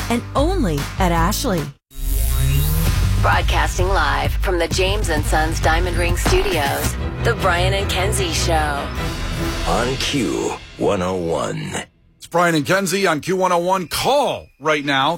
and only at Ashley. Broadcasting live from the James & Sons Diamond Ring Studios, The Brian and Kenzie Show. On Q101. It's Brian and Kenzie on Q101. Call right now,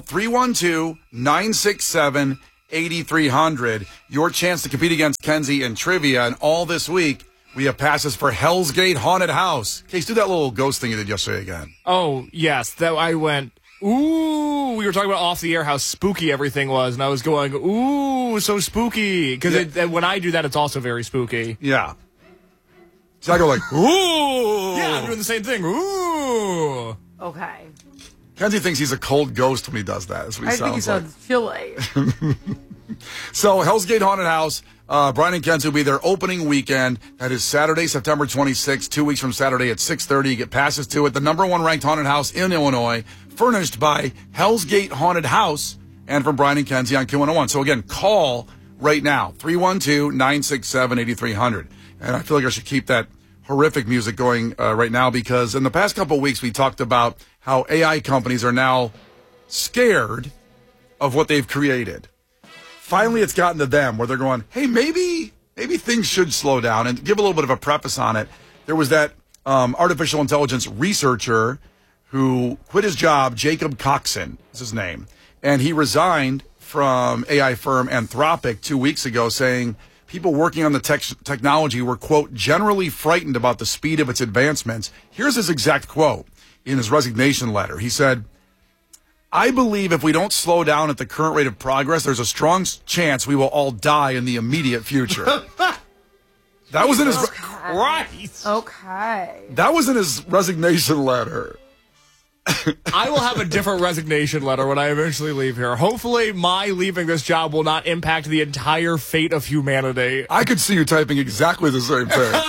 312-967-8300. Your chance to compete against Kenzie in trivia. And all this week, we have passes for Hell's Gate Haunted House. Case, do that little ghost thing you did yesterday again. Oh, yes. That I went, ooh. We were talking about off the air how spooky everything was. And I was going, ooh, so spooky. Because when I do that, it's also very spooky. Yeah. So I go like, ooh. Yeah, I'm doing the same thing. Ooh. Okay. Kenzie thinks he's a cold ghost when he does that. That's what he I think he sounds sounds chilly. So, Hell's Gate Haunted House, Brian and Kenzie will be their opening weekend. That is Saturday, September 26th, 2 weeks from Saturday at 6:30. You get passes to it. The #1 ranked haunted house in Illinois, furnished by Hell's Gate Haunted House and from Brian and Kenzie on Q101. So, again, call right now, 312-967-8300. And I feel like I should keep that horrific music going right now because in the past couple of weeks we talked about how AI companies are now scared of what they've created. Finally, it's gotten to them where they're going, hey, maybe things should slow down. And give a little bit of a preface on it. There was that artificial intelligence researcher who quit his job, Jacob Coxon is his name, and he resigned from AI firm Anthropic 2 weeks ago saying people working on the technology were, quote, generally frightened about the speed of its advancements. Here's his exact quote in his resignation letter. He said, I believe if we don't slow down at the current rate of progress, there's a strong chance we will all die in the immediate future. That was in his Okay. That was in his resignation letter. I will have a different resignation letter when I eventually leave here. Hopefully, my leaving this job will not impact the entire fate of humanity. I could see you typing exactly the same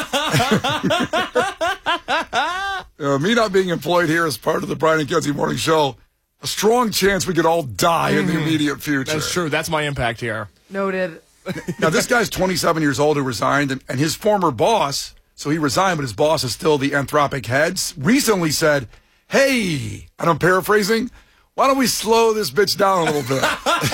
thing. Me not being employed here as part of the Brian and Kenzie Morning Show, a strong chance we could all die in the immediate future. That's true. That's my impact here. Noted. Now, this guy's 27 years old who resigned, and his former boss, so he resigned, but his boss is still the Anthropic head, recently said, hey, and I'm paraphrasing, why don't we slow this bitch down a little bit?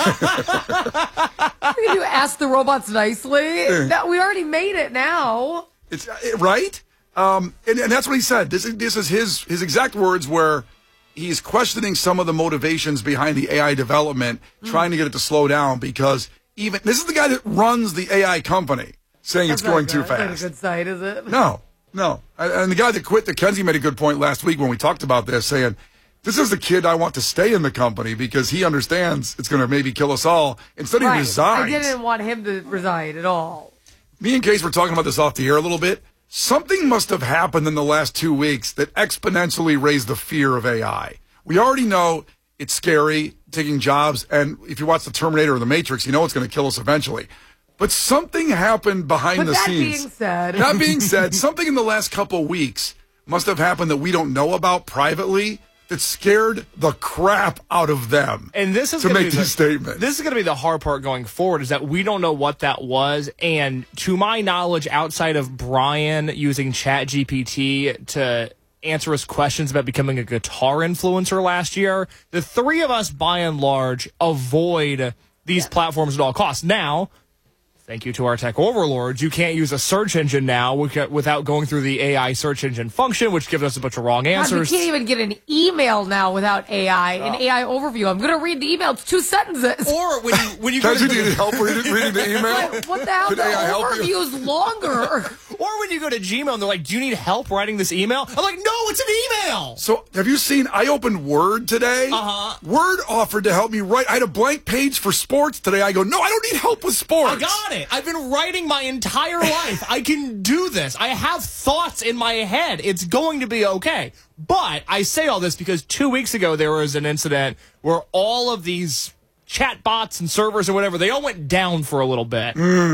Can you ask the robots nicely? No, we already made it now. It's right? And that's what he said. This is his exact words where he's questioning some of the motivations behind the AI development, trying to get it to slow down because even this is the guy that runs the AI company saying it's going too fast. That's not a good site, is it? No. And the guy that quit, Kenzie made a good point last week when we talked about this, saying, this is the kid I want to stay in the company because he understands it's going to maybe kill us all. Instead, he resigns. I didn't want him to resign at all. Me and Case were talking about this off the air a little bit. Something must have happened in the last 2 weeks that exponentially raised the fear of AI. We already know it's scary, taking jobs, and if you watch The Terminator or The Matrix, you know it's going to kill us eventually. But something happened behind the scenes. That being said, something in the last couple of weeks must have happened that we don't know about privately that scared the crap out of them. And this is to make these statements. This is going to be the hard part going forward is that we don't know what that was. And to my knowledge, outside of Brian using ChatGPT to answer us questions about becoming a guitar influencer last year, the three of us, by and large, avoid these platforms at all costs. Now, thank you to our tech overlords, you can't use a search engine now without going through the AI search engine function, which gives us a bunch of wrong answers. God, you can't even get an email now without AI, an AI overview. I'm going to read the email. It's 2 sentences. Or when you go to... need help reading the email? What the hell? The overview is longer. Or when you go to Gmail and they're like, do you need help writing this email? I'm like, no, it's an email. So have you seen, I opened Word today. Word offered to help me write. I had a blank page for sports today. I go, no, I don't need help with sports. I got it. I've been writing my entire life. I can do this. I have thoughts in my head. It's going to be okay. But I say all this because 2 weeks ago there was an incident where all of these chat bots and servers or whatever, they all went down for a little bit.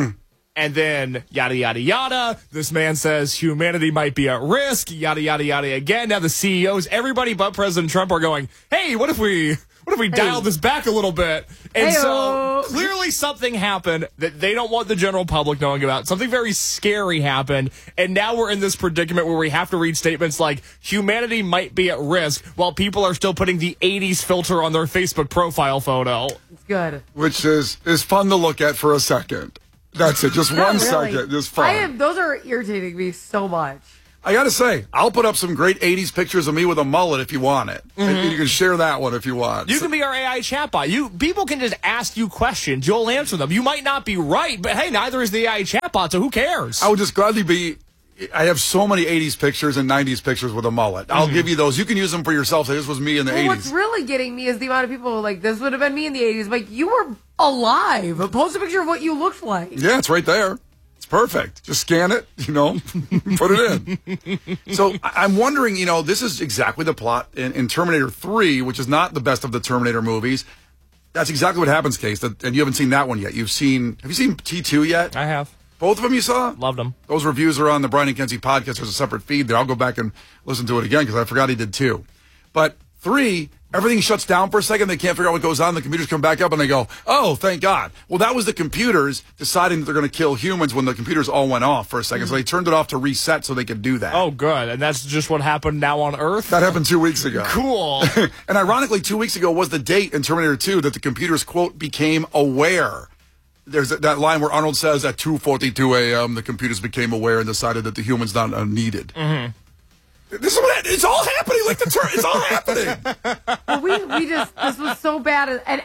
And then yada, yada, yada. This man says humanity might be at risk. Yada, yada, yada again. Now the CEOs, everybody but President Trump are going, hey, what if we What if we dial this back a little bit? And so Hey-o. clearly something happened that they don't want the general public knowing about. Something very scary happened. And now we're in this predicament where we have to read statements like humanity might be at risk while people are still putting the 80s filter on their Facebook profile photo. It's good. Which is fun to look at for a second. That's it. Just Not one really. second. Just fun. Those are irritating me so much. I got to say, I'll put up some great 80s pictures of me with a mullet if you want it. And you can share that one if you want. You can be our AI chatbot. People can just ask you questions. You'll answer them. You might not be right, but hey, neither is the AI chatbot, so who cares? I would just gladly be. I have so many 80s pictures and 90s pictures with a mullet. I'll give you those. You can use them for yourself. Say, this was me in the 80s. What's really getting me is the amount of people like, this would have been me in the 80s. Like, you were alive. Post a picture of what you looked like. Yeah, it's right there. It's perfect. Just scan it, put it in. So I'm wondering, this is exactly the plot in Terminator 3, which is not the best of the Terminator movies. That's exactly what happens, Case. And you haven't seen that one yet. Have you seen T2 yet? I have. Both of them you saw? Loved them. Those reviews are on the Brian and Kenzie podcast. There's a separate feed there. I'll go back and listen to it again because I forgot he did 2. But 3, everything shuts down for a second. They can't figure out what goes on. The computers come back up and they go, oh, thank God. Well, that was the computers deciding that they're going to kill humans when the computers all went off for a second. So they turned it off to reset so they could do that. Oh, good. And that's just what happened now on Earth? That happened 2 weeks ago. Cool. And ironically, 2 weeks ago was the date in Terminator 2 that the computers, quote, became aware. There's that line where Arnold says at 2:42 a.m. the computers became aware and decided that the humans not needed. Mm-hmm. It's all happening. Like it's all happening. Well, this was so bad, and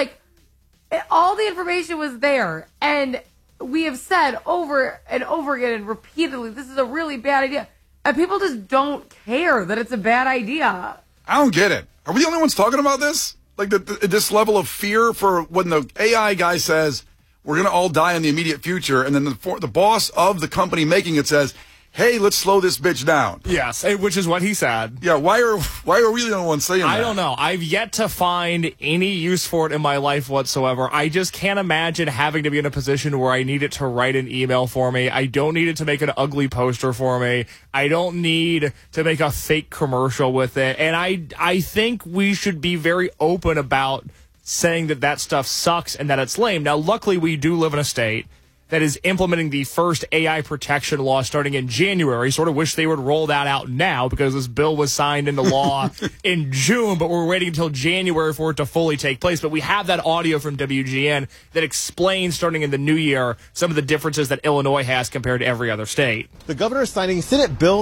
all the information was there, and we have said over and over again and repeatedly, this is a really bad idea, and people just don't care that it's a bad idea. I don't get it. Are we the only ones talking about this? Like this level of fear for when the AI guy says we're going to all die in the immediate future, and then the boss of the company making it says, hey, let's slow this bitch down. Yes, which is what he said. Yeah, why are we the only ones saying that? I don't know. I've yet to find any use for it in my life whatsoever. I just can't imagine having to be in a position where I need it to write an email for me. I don't need it to make an ugly poster for me. I don't need to make a fake commercial with it. And I think we should be very open about saying that stuff sucks and that it's lame. Now, luckily, we do live in a state that is implementing the first AI protection law starting in January. Sort of wish they would roll that out now because this bill was signed into law in June, but we're waiting until January for it to fully take place. But we have that audio from WGN that explains, starting in the new year, some of the differences that Illinois has compared to every other state. The governor signing Senate Bill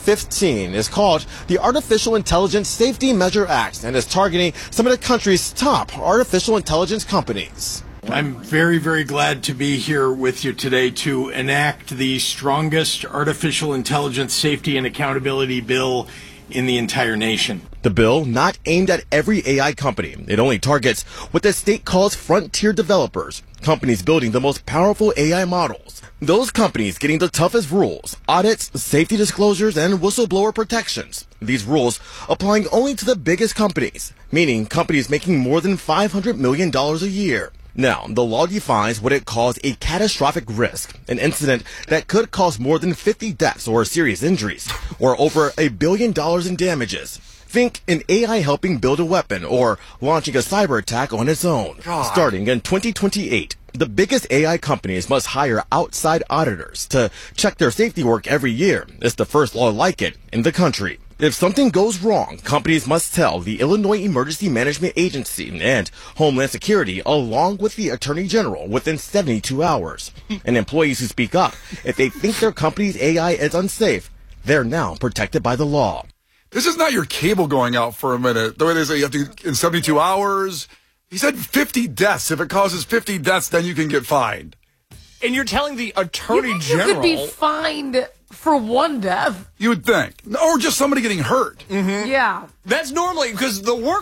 315 is called the Artificial Intelligence Safety Measure Act and is targeting some of the country's top artificial intelligence companies. I'm very, very glad to be here with you today to enact the strongest artificial intelligence safety and accountability bill in the entire nation. The bill not aimed at every AI company. It only targets what the state calls frontier developers, companies building the most powerful AI models. Those companies getting the toughest rules, audits, safety disclosures, and whistleblower protections. These rules applying only to the biggest companies, meaning companies making more than $500 million a year. Now, the law defines what it calls a catastrophic risk, an incident that could cause more than 50 deaths or serious injuries, or over $1 billion in damages. Think an AI helping build a weapon or launching a cyber attack on its own. God. Starting in 2028, the biggest AI companies must hire outside auditors to check their safety work every year. It's the first law like it in the country. If something goes wrong, companies must tell the Illinois Emergency Management Agency and Homeland Security along with the Attorney General within 72 hours. And employees who speak up, if they think their company's AI is unsafe, they're now protected by the law. This is not your cable going out for a minute. The way they say you have to in 72 hours. He said 50 deaths. If it causes 50 deaths, then you can get fined. And you're telling the Attorney General... You could be fined for one death. You would think. Or just somebody getting hurt. Mm-hmm. Yeah. That's normally, because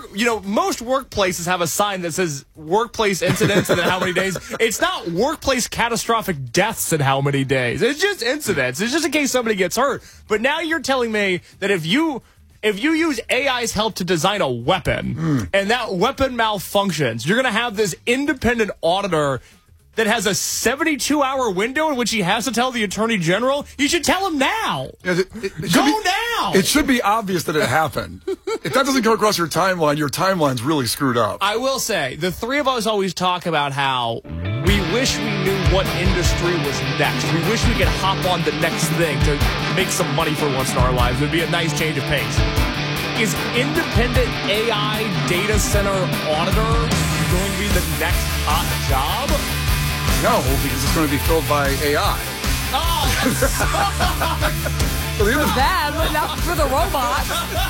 most workplaces have a sign that says workplace incidents and then how many days. It's not workplace catastrophic deaths and how many days. It's just incidents. It's just in case somebody gets hurt. But now you're telling me that if you use AI's help to design a weapon and that weapon malfunctions, you're going to have this independent auditor that has a 72-hour window in which he has to tell the attorney general, you should tell him now. It Go now. It should be obvious that it happened. If that doesn't go across your timeline's really screwed up. I will say, the three of us always talk about how we wish we knew what industry was next. We wish we could hop on the next thing to make some money for once in our lives. It would be a nice change of pace. Is independent AI data center auditor going to be the next hot job? No, because it's going to be filled by AI. Oh, Bad, but not for the robots.